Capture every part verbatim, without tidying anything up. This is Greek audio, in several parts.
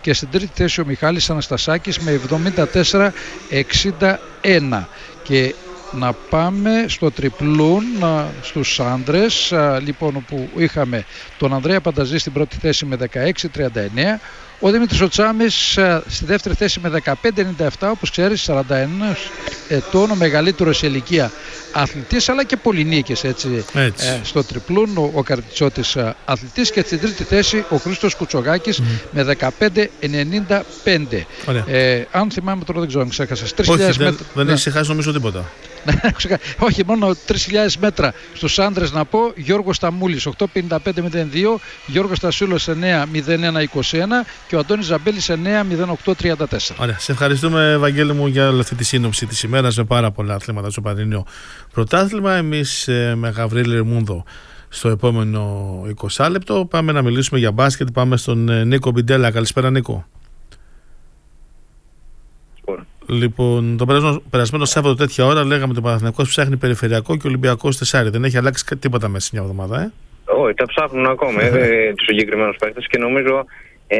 και στην τρίτη θέση ο Μιχάλης Αναστασάκης με εβδομήντα τέσσερα εξήντα ένα. Και να πάμε στο τριπλούν, στους άντρες, λοιπόν, όπου είχαμε τον Ανδρέα Πανταζή στην πρώτη θέση με δεκαέξι τριάντα εννέα, ο Δημήτρης ο Τσάμις στη δεύτερη θέση με δεκαπέντε ενενήντα επτά, όπως ξέρεις, σαράντα ένα ετών, ο μεγαλύτερος σε ηλικία αθλητής, αλλά και πολυνίκες, έτσι, έτσι. Ε, στο τριπλούν ο, ο Καρδιτσότης αθλητής, και στην τρίτη θέση ο Χρήστος Κουτσογάκης mm. με δεκαπέντε ενενήντα πέντε. Ε, αν θυμάμαι τώρα, δεν ξέρω αν ξέχασες. Όχι, δεν, μέτρα, δεν έχεις χάσει νομίζω τίποτα. Όχι, μόνο τρεις χιλιάδες μέτρα στους άντρες να πω. Γιώργος Σταμούλης οκτώ πενήντα πέντε μηδέν δύο, Γιώργος Στασούλος εννέα μηδέν ένα είκοσι ένα και ο Αντώνης Ζαμπέλης εννέα μηδέν οκτώ τριάντα τέσσερα. Ωραία, σε ευχαριστούμε, Ευαγγέλη μου, για όλη αυτή τη σύνοψη της ημέρας με πάρα πολλά αθλήματα στο Πανελλήνιο Πρωτάθλημα. Εμείς ε, με Γαβρίλη Ρεμούνδο στο επόμενο είκοσι λεπτό πάμε να μιλήσουμε για μπάσκετ. Πάμε στον ε, Νίκο Μπιντέλα. Καλησπέρα, Νίκο. Λοιπόν, το περασμένο, περασμένο Σάββατο τέτοια ώρα λέγαμε ότι ο Παναθηναϊκός ψάχνει περιφερειακό και ο Ολυμπιακός τεσσάρι. Δεν έχει αλλάξει τίποτα μέσα σε μια εβδομάδα, ε? Όχι, τα ψάχνουν ακόμα ε, τους συγκεκριμένους παίκτες και νομίζω ε,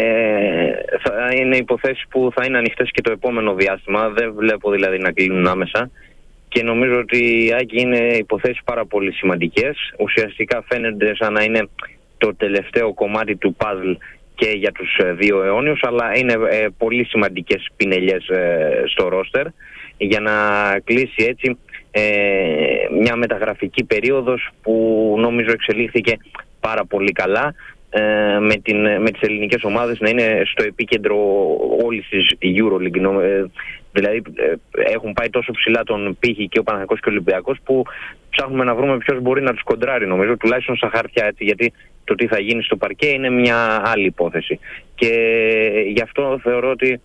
θα είναι υποθέσεις που θα είναι ανοιχτές και το επόμενο διάστημα. Δεν βλέπω δηλαδή να κλείνουν άμεσα και νομίζω ότι Άκη είναι υποθέσεις πάρα πολύ σημαντικές. Ουσιαστικά φαίνεται σαν να είναι το τελευταίο κομμάτι του παζλ και για τους δύο αιώνιους, αλλά είναι ε, πολύ σημαντικές πινελιές ε, στο ρόστερ για να κλείσει έτσι ε, μια μεταγραφική περίοδος που νομίζω εξελίχθηκε πάρα πολύ καλά, ε, με, την, με τις ελληνικές ομάδες να είναι στο επίκεντρο όλης της EuroLeague. Ε, δηλαδή ε, έχουν πάει τόσο ψηλά τον πύχη και ο Παναθηναϊκός και ο Ολυμπιακός που ψάχνουμε να βρούμε ποιος μπορεί να τους κοντράρει, νομίζω, τουλάχιστον στα χαρτιά, έτσι, γιατί το τι θα γίνει στο παρκέ είναι μια άλλη υπόθεση. Και γι' αυτό θεωρώ ότι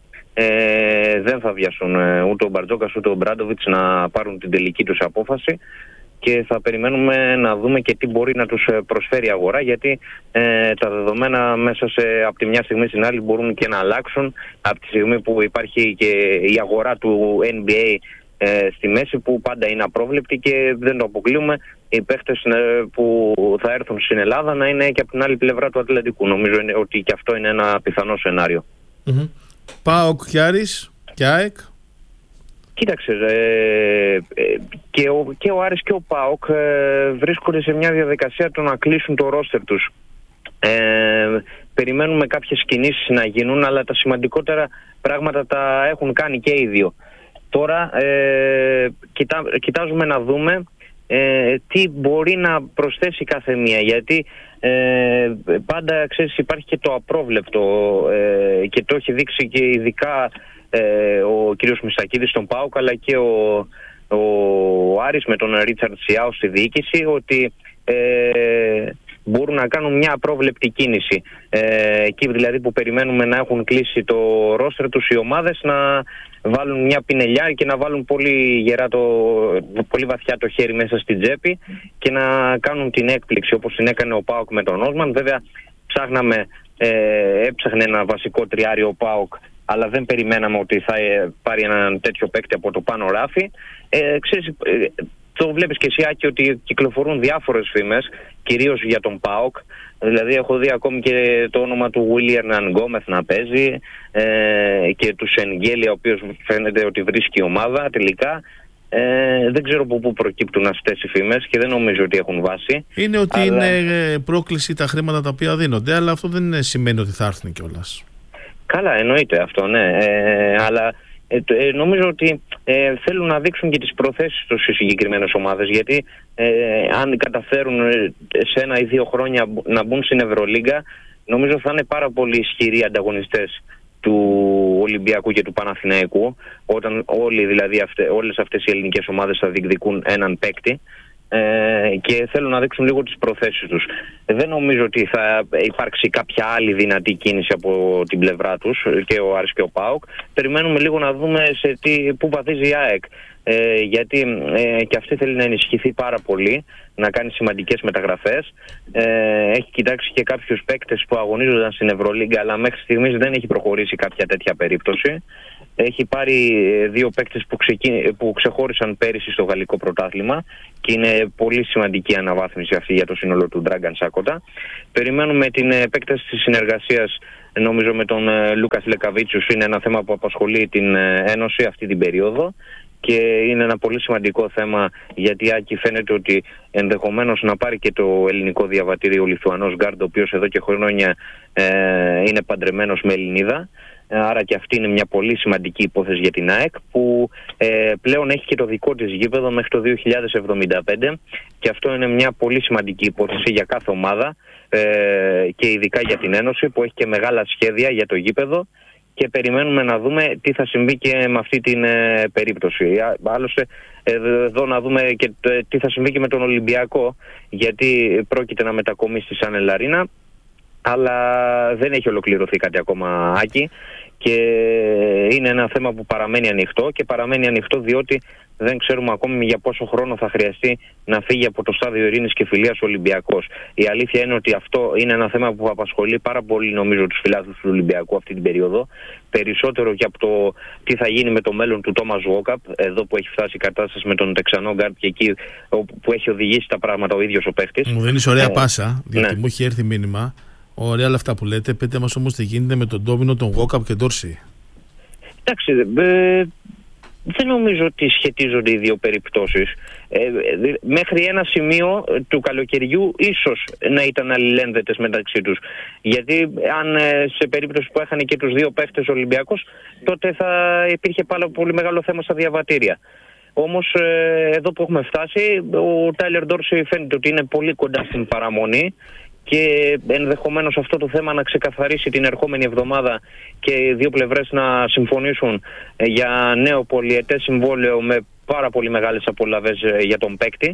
ε, δεν θα βιαστούν ε, ούτε ο Μπαρτζόκας ούτε ο Μπράντοβιτς να πάρουν την τελική τους απόφαση και θα περιμένουμε να δούμε και τι μπορεί να τους προσφέρει η αγορά, γιατί ε, τα δεδομένα μέσα σε, από τη μια στιγμή στην άλλη μπορούν και να αλλάξουν από τη στιγμή που υπάρχει και η αγορά του N B A ε, στη μέση, που πάντα είναι απρόβλεπτη και δεν το αποκλείουμε οι παίχτες ε, που θα έρθουν στην Ελλάδα να είναι και από την άλλη πλευρά του Ατλαντικού. Νομίζω είναι, ότι και αυτό είναι ένα πιθανό σενάριο. Mm-hmm. ΠΑΟΚ και Άρης και ΑΕΚ. Κοίταξε, ε, ε, και, ο, και ο Άρης και ο ΠΑΟΚ ε, βρίσκονται σε μια διαδικασία του να κλείσουν το ρόστερ τους. Ε, περιμένουμε κάποιες κινήσεις να γίνουν, αλλά τα σημαντικότερα πράγματα τα έχουν κάνει και οι δύο. Τώρα ε, κοιτά, κοιτάζουμε να δούμε ε, τι μπορεί να προσθέσει κάθε μία, γιατί ε, πάντα, ξέρεις, υπάρχει και το απρόβλεπτο ε, και το έχει δείξει και ειδικά ε, ο κύριος Μιστακίδης στον ΠΑΟΚ, αλλά και ο, ο Άρης με τον Ρίτσαρντ Σιάου στη διοίκηση, ότι ε, μπορούν να κάνουν μια απρόβλεπτη κίνηση. Ε, εκεί δηλαδή που περιμένουμε να έχουν κλείσει το ρόστερ τους οι ομάδες, να βάλουν μια πινελιά και να βάλουν πολύ γερά το, πολύ βαθιά το χέρι μέσα στην τσέπη και να κάνουν την έκπληξη όπως την έκανε ο ΠΑΟΚ με τον Όσμαν. Βέβαια ψάχναμε, ε, έψαχνε ένα βασικό τριάριο ο ΠΑΟΚ, αλλά δεν περιμέναμε ότι θα πάρει έναν τέτοιο παίκτη από το πάνω ράφι. Ε, ξέρεις, ε, το βλέπεις και εσύ, Άκη, ότι κυκλοφορούν διάφορες φήμες, κυρίως για τον ΠΑΟΚ. Δηλαδή έχω δει ακόμη και το όνομα του William Γκόμεθ να παίζει ε, και του Σενγκέλια, ο οποίος φαίνεται ότι βρίσκει η ομάδα τελικά. Ε, δεν ξέρω από πού προκύπτουν αυτές οι φήμες και δεν νομίζω ότι έχουν βάση. Είναι ότι αλλά... είναι πρόκληση τα χρήματα τα οποία δίνονται, αλλά αυτό δεν σημαίνει ότι θα έρθουν κιόλας. Καλά, εννοείται αυτό, ναι. Ε, αλλά ε, ε, νομίζω ότι ε, θέλουν να δείξουν και τις προθέσεις τους οι συγκεκριμένες ομάδες, γιατί ε, αν καταφέρουν σε ένα ή δύο χρόνια να μπουν στην Ευρωλίγκα, νομίζω θα είναι πάρα πολύ ισχυροί ανταγωνιστές του Ολυμπιακού και του Παναθηναϊκού, όταν όλοι, δηλαδή, αυτές, όλες αυτές οι ελληνικές ομάδες θα διεκδικούν έναν παίκτη. Ε, και θέλουν να δείξουν λίγο τις προθέσεις τους. Δεν νομίζω ότι θα υπάρξει κάποια άλλη δυνατή κίνηση από την πλευρά τους, και ο Άρης και ο ΠΑΟΚ. Περιμένουμε λίγο να δούμε σε τι, πού βαθίζει η ΑΕΚ, ε, γιατί ε, και αυτή θέλει να ενισχυθεί πάρα πολύ, να κάνει σημαντικές μεταγραφές. Ε, έχει κοιτάξει και κάποιους παίκτες που αγωνίζονταν στην Ευρωλίγκα, αλλά μέχρι στιγμής δεν έχει προχωρήσει κάποια τέτοια περίπτωση. Έχει πάρει δύο παίκτες που, ξεκι... που ξεχώρισαν πέρυσι στο γαλλικό πρωτάθλημα και είναι πολύ σημαντική αναβάθμιση αυτή για το σύνολο του Dragan Sakota. Περιμένουμε την επέκταση της συνεργασίας νομίζω με τον Λούκας Λεκαβίτσιους είναι ένα θέμα που απασχολεί την Ένωση αυτή την περίοδο. Και είναι ένα πολύ σημαντικό θέμα, γιατί Άκη φαίνεται ότι ενδεχομένως να πάρει και το ελληνικό διαβατήριο ο Λιθουανός γκάρντ, ο οποίος εδώ και χρόνια ε, είναι παντρεμένος με Ελληνίδα. Άρα και αυτή είναι μια πολύ σημαντική υπόθεση για την ΑΕΚ, που ε, πλέον έχει και το δικό της γήπεδο μέχρι το δύο χιλιάδες εβδομήντα πέντε, και αυτό είναι μια πολύ σημαντική υπόθεση για κάθε ομάδα ε, και ειδικά για την Ένωση, που έχει και μεγάλα σχέδια για το γήπεδο. Και περιμένουμε να δούμε τι θα συμβεί και με αυτή την ε, περίπτωση. Άλλωστε, εδώ να δούμε και τι θα συμβεί και με τον Ολυμπιακό, γιατί πρόκειται να μετακομίσει στη Σαν Ελαρίνα, αλλά δεν έχει ολοκληρωθεί κάτι ακόμα, Άκη, και είναι ένα θέμα που παραμένει ανοιχτό, και παραμένει ανοιχτό διότι δεν ξέρουμε ακόμη για πόσο χρόνο θα χρειαστεί να φύγει από το στάδιο ειρήνης και φιλίας ο Ολυμπιακός. Η αλήθεια είναι ότι αυτό είναι ένα θέμα που απασχολεί πάρα πολύ, νομίζω, τους φιλάθλους του Ολυμπιακού αυτή την περίοδο. Περισσότερο και από το τι θα γίνει με το μέλλον του Τόμας Γουόκαπ, εδώ που έχει φτάσει η κατάσταση με τον Τεξανό γκάρντ και εκεί που έχει οδηγήσει τα πράγματα ο ίδιος ο παίχτης. Μου δίνεις ωραία ε, πάσα, διότι ναι. μου έχει έρθει μήνυμα. Ωραία όλα αυτά που λέτε. Πείτε μας όμως τι γίνεται με τον ντόμινο, τον Γουόκαπ και Ντόρση. Εντάξει, ε, δεν νομίζω ότι σχετίζονται οι δύο περιπτώσεις. Ε, μέχρι ένα σημείο του καλοκαιριού ίσως να ήταν αλληλένδετες μεταξύ τους. Γιατί αν σε περίπτωση που έχανε και τους δύο παίχτες ο Ολυμπιακός, τότε θα υπήρχε πάρα πολύ μεγάλο θέμα στα διαβατήρια. Όμως ε, εδώ που έχουμε φτάσει, ο Τάιλερ Ντόρση φαίνεται ότι είναι πολύ κοντά στην παραμονή, και ενδεχομένως αυτό το θέμα να ξεκαθαρίσει την ερχόμενη εβδομάδα και οι δύο πλευρές να συμφωνήσουν για νέο πολυετές συμβόλαιο με πάρα πολύ μεγάλες απολαβές για τον παίκτη.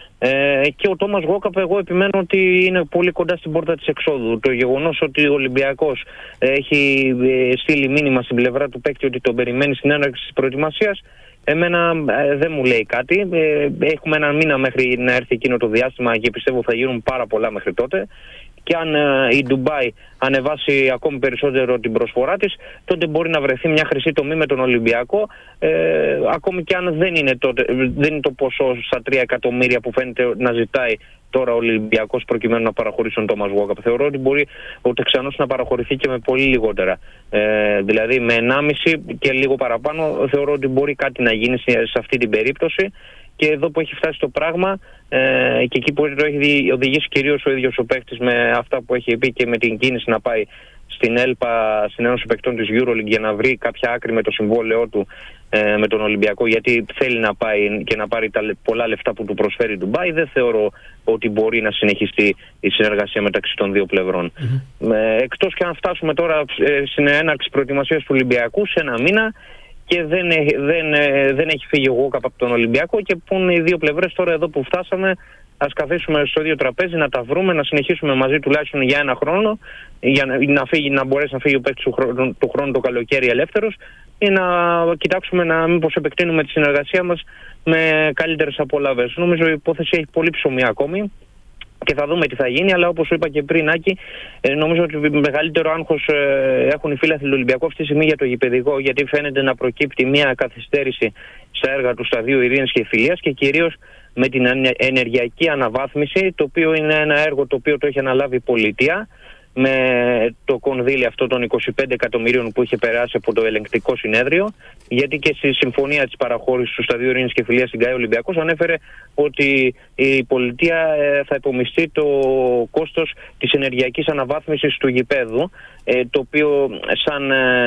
Ε, και ο Τόμας Γουόκαπ, εγώ επιμένω ότι είναι πολύ κοντά στην πόρτα της εξόδου. Το γεγονός ότι ο Ολυμπιακός έχει στείλει μήνυμα στην πλευρά του παίκτη ότι τον περιμένει στην έναρξη της προετοιμασίας, εμένα ε, δεν μου λέει κάτι. Ε, έχουμε ένα μήνα μέχρι να έρθει εκείνο το διάστημα και πιστεύω θα γίνουν πάρα πολλά μέχρι τότε. Και αν ε, η Ντουμπάι ανεβάσει ακόμη περισσότερο την προσφορά της, τότε μπορεί να βρεθεί μια χρυσή τομή με τον Ολυμπιακό, ε, ακόμη και αν δεν είναι, τότε, δεν είναι το ποσό στα τρία εκατομμύρια που φαίνεται να ζητάει τώρα ο Ολυμπιακός προκειμένου να παραχωρήσει τον Τόμας Γουόκαπ. Θεωρώ ότι μπορεί ο Τεξανός να παραχωρηθεί και με πολύ λιγότερα. Ε, δηλαδή με ενάμιση και λίγο παραπάνω θεωρώ ότι μπορεί κάτι να γίνει σε αυτή την περίπτωση. Και εδώ που έχει φτάσει το πράγμα ε, και εκεί που το έχει οδηγήσει κυρίως ο ίδιος ο παίκτης με αυτά που έχει πει και με την κίνηση να πάει στην ΕΛΠΑ, στην Ένωση Παικτών της EuroLeague, για να βρει κάποια άκρη με το συμβόλαιό του ε, με τον Ολυμπιακό, γιατί θέλει να πάει και να πάρει τα πολλά λεφτά που του προσφέρει η Ντουμπάι, δεν θεωρώ ότι μπορεί να συνεχιστεί η συνεργασία μεταξύ των δύο πλευρών. Mm-hmm. Ε, εκτός και αν φτάσουμε τώρα ε, στην έναρξη προετοιμασίας του Ολυμπιακού σε ένα μήνα και δεν, δεν, δεν έχει φύγει ο Γουόκαπ από τον Ολυμπιακό και πούν οι δύο πλευρές τώρα εδώ που φτάσαμε, ας καθίσουμε στο ίδιο τραπέζι, να τα βρούμε, να συνεχίσουμε μαζί τουλάχιστον για ένα χρόνο, για να, να, φύγει, να μπορέσει να φύγει ο παίκτης του χρόνου, του χρόνου το καλοκαίρι ελεύθερος, ή να κοιτάξουμε να μήπως επεκτείνουμε τη συνεργασία μας με καλύτερες απολαύες. Νομίζω η υπόθεση έχει πολύ ψωμί ακόμη και θα δούμε τι θα γίνει, αλλά όπως είπα και πριν, Άκη, νομίζω ότι μεγαλύτερο άγχος έχουν οι φίλαθλοι του Ολυμπιακού αυτή τη στιγμή για το γηπεδικό, γιατί φαίνεται να προκύπτει μια καθυστέρηση στα έργα του Σταδίου Ειρήνης και Φιλίας και κυρίως με την ενεργειακή αναβάθμιση, το οποίο είναι ένα έργο το οποίο το έχει αναλάβει η πολιτεία, με το κονδύλι αυτό των είκοσι πέντε εκατομμυρίων που είχε περάσει από το ελεγκτικό συνέδριο, γιατί και στη συμφωνία της παραχώρησης του Σταδίου Ειρήνης και Φιλίας στην ΚΑΕ Ολυμπιακός ανέφερε ότι η πολιτεία θα υπομειστεί το κόστος της ενεργειακής αναβάθμισης του γηπέδου, το οποίο σαν,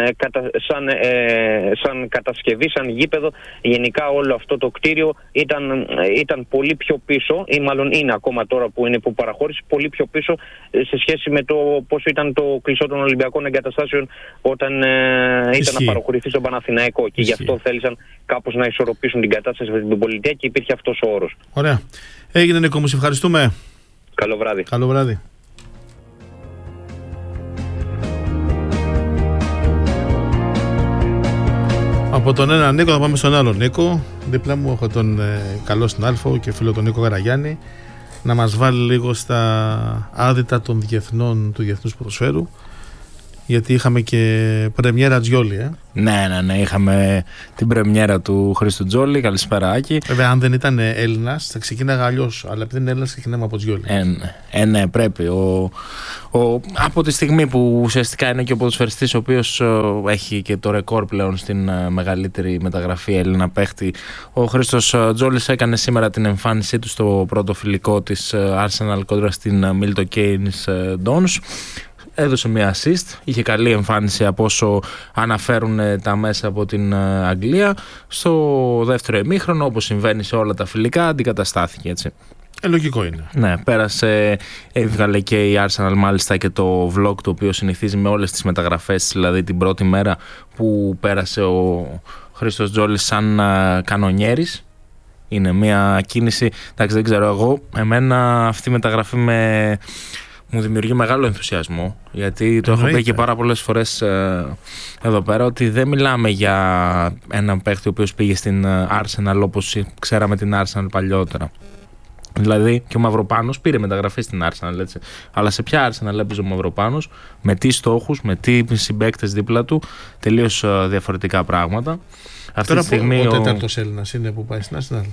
σαν, σαν κατασκευή, σαν γήπεδο, γενικά όλο αυτό το κτίριο ήταν, ήταν πολύ πιο πίσω, ή μάλλον είναι ακόμα τώρα που είναι που παραχώρηση, πολύ πιο πίσω σε σχέση με το πώς ήταν το κλεισό των Ολυμπιακών εγκαταστάσεων όταν ε, ήταν να παραχωρηθεί στον Παναθηναϊκό. Και γι' αυτό θέλησαν κάπως να ισορροπήσουν την κατάσταση με την πολιτεία και υπήρχε αυτός ο όρος. Ωραία. Έγινε, Νίκο μου, σε ευχαριστούμε. Καλό βράδυ. Καλό βράδυ. Από τον ένα Νίκο θα πάμε στον άλλο Νίκο. Δίπλα μου έχω τον ε, καλό συνάδελφο και φίλο τον Νίκο Γαραγιάννη, να μας βάλει λίγο στα άδυτα των διεθνών, του διεθνούς ποδοσφαίρου. γιατί είχαμε και πρεμιέρα Τζιόλι. Ε. Ναι, ναι, ναι, είχαμε την πρεμιέρα του Χρήστου Τζιόλι. Καλησπέρα, Άκη. Βέβαια, αν δεν ήταν Έλληνας, θα ξεκίναγα αλλιώς. Αλλά επειδή είναι Έλληνας, ξεκινάμε από Τζιόλι. Ε, ναι, ε, ναι, πρέπει. Ο, ο, από τη στιγμή που ουσιαστικά είναι και ο ποδοσφαιριστής ο οποίος ο, έχει και το ρεκόρ πλέον στην uh, μεγαλύτερη μεταγραφή Έλληνα παίχτη, ο Χρήστος Τζιόλις έκανε σήμερα την εμφάνισή του στο πρώτο φιλικό της uh, Arsenal κόντρα στην uh, Milton Keynes uh, Dons. Έδωσε μια assist, είχε καλή εμφάνιση από όσο αναφέρουν τα μέσα από την Αγγλία. Στο δεύτερο ημίχρονο, όπως συμβαίνει σε όλα τα φιλικά, αντικαταστάθηκε, έτσι. Ε, λογικό είναι. Ναι, πέρασε, έβγαλε και η Arsenal μάλιστα και το vlog το οποίο συνηθίζει με όλες τις μεταγραφές, δηλαδή την πρώτη μέρα που πέρασε ο Χρήστος Τζιόλις σαν κανονιέρης. Είναι μια κίνηση, εντάξει, δεν ξέρω εγώ, εμένα αυτή η μεταγραφή με... μου δημιουργεί μεγάλο ενθουσιασμό, γιατί το έχω πει και πάρα πολλές φορές ε, εδώ πέρα, ότι δεν μιλάμε για έναν παίχτη ο οποίος πήγε στην Arsenal όπως ξέραμε την Arsenal παλιότερα. Δηλαδή και ο Μαυροπάνος πήρε μεταγραφή στην Arsenal, έτσι. Αλλά σε ποια Arsenal έπαιζε ο Μαυροπάνος, με τι στόχους, με τι συμπαίκτες δίπλα του, τελείως ε, διαφορετικά πράγματα. Αυτή Τώρα τη στιγμή ο, ο ο τέταρτος Έλληνας είναι που πάει στην Arsenal.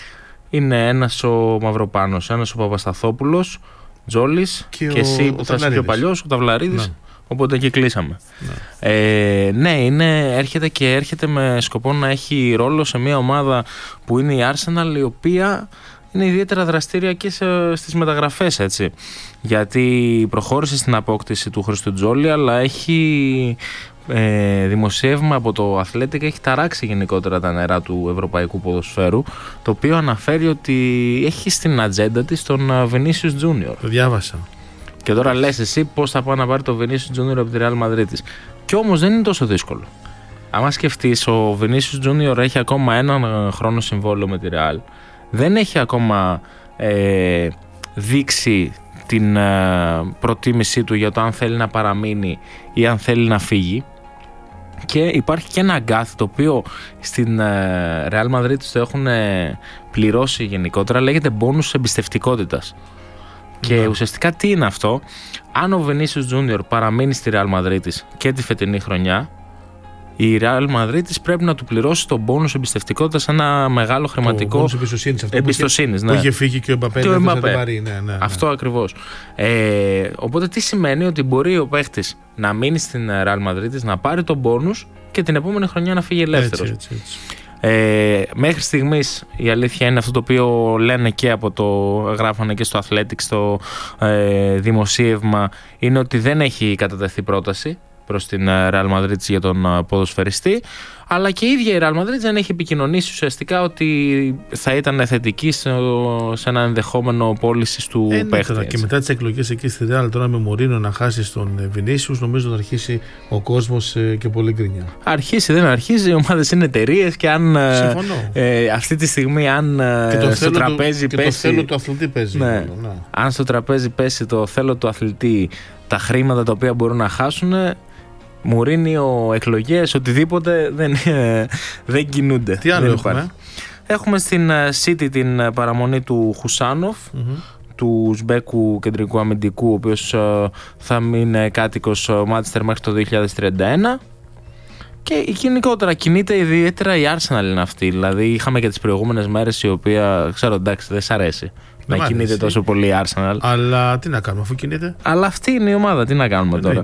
Είναι ένας ο Μαυροπάνος, ένας ο Παπασταθόπουλος, Τζιόλις και, και εσύ που θα είσαι πιο παλιός, ο Ταυλαρίδης. Ναι. Οπότε και κλείσαμε. Ναι, ε, ναι είναι, έρχεται και έρχεται με σκοπό να έχει ρόλο σε μια ομάδα που είναι η Arsenal, η οποία είναι ιδιαίτερα δραστήρια και σε, στις μεταγραφές, έτσι. Γιατί προχώρησε στην απόκτηση του Χρήστου Τζιόλι, αλλά έχει ε, δημοσίευμα από το Athletic, έχει ταράξει γενικότερα τα νερά του ευρωπαϊκού ποδοσφαίρου, το οποίο αναφέρει ότι έχει στην ατζέντα της τον Vinicius Junior. Το διάβασα. Και τώρα λες εσύ πώς θα πάει να πάρει το Vinicius Junior από τη Real Madrid. Κι όμως δεν είναι τόσο δύσκολο. Αν σκεφτείς, ο Vinicius Junior έχει ακόμα έναν χρόνο συμβόλαιο με τη Real. Δεν έχει ακόμα ε, δείξει την ε, προτίμησή του για το αν θέλει να παραμείνει ή αν θέλει να φύγει. Και υπάρχει και ένα αγκάθι το οποίο στην ε, Real Madrid το έχουν ε, πληρώσει γενικότερα, λέγεται μπόνους εμπιστευτικότητας. Και yeah. ουσιαστικά τι είναι αυτό? Αν ο Vinicius Junior παραμείνει στη Real Madrid και τη φετινή χρονιά, η Real Madrid πρέπει να του πληρώσει τον μπόνους εμπιστευτικότητας, ένα μεγάλο χρηματικό. Μπόνους εμπιστοσύνης, αυτό εμπιστοσύνης, που, ναι. που είχε φύγει και ο Εμπαπέ. Και ο Εμπαπέ. Ναι, ναι, ναι. Αυτό ακριβώς. Ε, οπότε τι σημαίνει? Ότι μπορεί ο παίχτης να μείνει στην Real Madrid, να πάρει τον μπόνους και την επόμενη χρονιά να φύγει ελεύθερος. Έτσι, έτσι, έτσι. Ε, μέχρι στιγμής η αλήθεια είναι αυτό το οποίο λένε και από το γράφανε και στο Athletic, στο ε, δημοσίευμα, είναι ότι δεν έχει κατατεθεί πρόταση προς την Real Madrid για τον ποδοσφαιριστή, αλλά και η ίδια η Real Madrid δεν έχει επικοινωνήσει ουσιαστικά ότι θα ήταν θετική σε ένα ενδεχόμενο πώληση του ε, παίχτη. Ναι, και μετά τις εκλογές εκεί στη Real, τώρα με Μωρίνο να χάσει τον Vinicius, νομίζω θα αρχίσει ο κόσμος και πολύ γκρινιά. Αρχίσει, δεν αρχίζει, οι ομάδες είναι εταιρείες και αν ε, αυτή τη στιγμή αν και στο τραπέζι του, πέσει. Και το θέλω του αθλητή παίζει. Ναι, όλο, ναι. Αν στο τραπέζι πέσει το θέλω του αθλητή, τα χρήματα τα οποία μπορούν να χάσουν, Μουρίνιο, εκλογές, οτιδήποτε δεν, δεν κινούνται. Τι άλλο δεν έχουμε? Υπάρχει. Έχουμε στην City την παραμονή του Χουσάνοφ, mm-hmm. του Ουσμπέκου κεντρικού αμυντικού, ο οποίος θα μείνει κάτοικος Μάντσεστερ μέχρι το δύο χιλιάδες τριάντα ένα. Και γενικότερα κινείται ιδιαίτερα η Arsenal είναι αυτή. Δηλαδή είχαμε και τις προηγούμενες μέρες η οποία, ξέρω, εντάξει, δεν σ' αρέσει να κινείται αρέσει. τόσο πολύ η Arsenal. Αλλά τι να κάνουμε αφού κινείται. Αλλά αυτή είναι η ομάδα, τι να κάνουμε τώρα.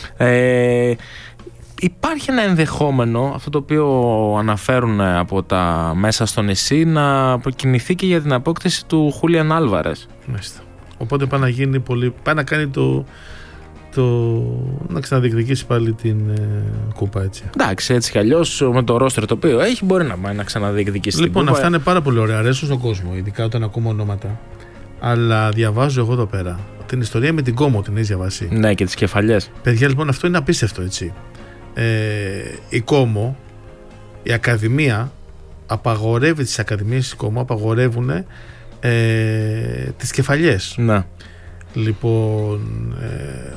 Ε, υπάρχει ένα ενδεχόμενο, αυτό το οποίο αναφέρουν από τα μέσα στο νησί, να κινηθεί και για την απόκτηση του Χούλιαν Άλβαρες. Οπότε πάει να γίνει πολύ, πάει να κάνει το... Το... να ξαναδιεκδικήσει πάλι την ε, κούπα, έτσι. Εντάξει, έτσι κι αλλιώς με το ρόστερ το οποίο έχει μπορεί να, να ξαναδιεκδικήσει λοιπόν, την κούπα. Αυτά είναι πάρα πολύ ωραία, αρέσουν στον κόσμο, ειδικά όταν ακούμε ονόματα. Αλλά διαβάζω εγώ εδώ πέρα την ιστορία με την Κόμο, την έχεις διαβάσει? Ναι, και τις κεφαλιές. Παιδιά, λοιπόν, αυτό είναι απίστευτο, έτσι. Ε, η Κόμο, η Ακαδημία απαγορεύει, τις Ακαδημίες της Κόμο απαγορεύουν ε, τις κεφαλιές. Ναι. Λοιπόν, ε,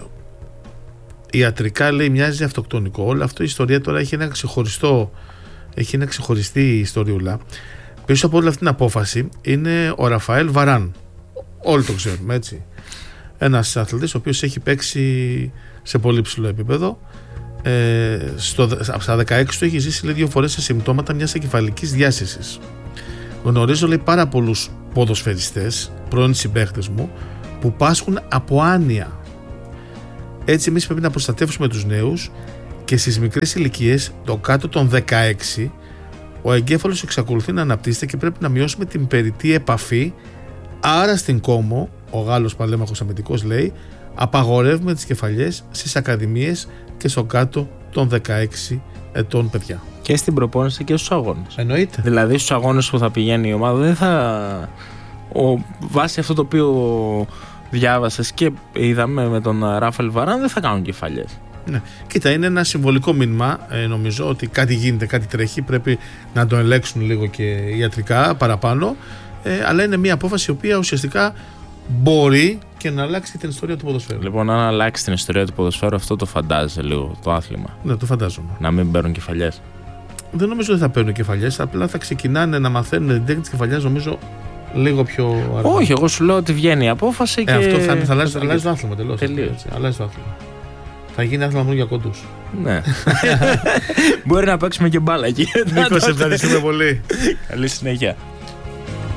ιατρικά λέει μοιάζει αυτοκτονικό. Όλο αυτό η ιστορία τώρα έχει ένα ξεχωριστό, έχει ένα ξεχωριστή ιστοριούλα. Πίσω από όλη αυτή την απόφαση είναι ο Ραφαέλ Βαράν. Όλοι το ξέρουμε, έτσι. Ένας αθλητής ο οποίος έχει παίξει σε πολύ ψηλό επίπεδο. Ε, στο, στα δεκαέξι του έχει ζήσει λέει, δύο φορές σε συμπτώματα μιας εγκεφαλικής διάσησης. Γνωρίζω λέει, πάρα πολλούς ποδοσφαιριστές, πρώην συμπαίχτες μου, που πάσχουν από άνοια. Έτσι εμείς πρέπει να προστατεύσουμε τους νέους και στις μικρές ηλικίες, το κάτω των δεκαέξι, ο εγκέφαλος εξακολουθεί να αναπτύσσεται και πρέπει να μειώσουμε την περιττή επαφή. Άρα στην Κόμο, ο Γάλλος παλέμαχος αμυντικός λέει, απαγορεύουμε τις κεφαλιές στις ακαδημίες και στο κάτω των δεκαέξι ετών παιδιά. Και στην προπόνηση και στους αγώνες. Εννοείται. Δηλαδή στους αγώνες που θα πηγαίνει η ομάδα δεν θα... Ο... Βάσει αυτό το οποίο διάβασες και είδαμε με τον Ράφαελ Βαράν, δεν θα κάνουν κεφαλιές. Ναι. Κοίτα, είναι ένα συμβολικό μήνυμα, ε, νομίζω ότι κάτι γίνεται, κάτι τρέχει, πρέπει να το ελέγξουν λίγο και ιατρικά παραπάνω, ε, αλλά είναι μια απόφαση η οποία ουσιαστικά μπορεί και να αλλάξει την ιστορία του ποδοσφαίρου. Λοιπόν, αν αλλάξει την ιστορία του ποδοσφαίρου, αυτό το φαντάζεσαι λίγο το άθλημα. Ναι, το φαντάζομαι. Να μην παίρνουν κεφαλιές. Δεν νομίζω ότι θα παίρνουν κεφαλιές, απλά θα ξεκινάνε να μαθαίνουν την τέχνη της κεφαλιάς, νομίζω λίγο πιο αργά. Όχι, εγώ σου λέω ότι βγαίνει η απόφαση ε, και. Αυτό θα, θα αλλάζει, αλλάζει το άθλημα τελώς. Τελείως. Αλλάζει το άθλημα. Θα γίνει άθλημα μόνο για κοντούς. Ναι. Μπορεί να παίξουμε και μπάλα εκεί. Νίκο, σε ευχαριστούμε πολύ. Καλή συνέχεια.